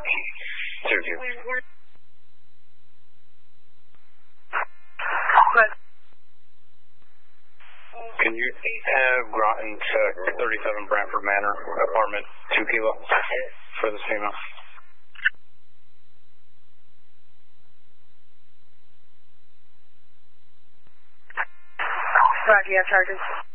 Two. Can you have Groton to 37 Brantford Manor, apartment 2 Kilo, for this female? Roger, yes, Sergeant.